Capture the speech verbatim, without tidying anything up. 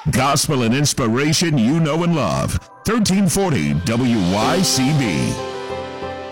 Gospel and inspiration you know and love. thirteen forty W Y C B.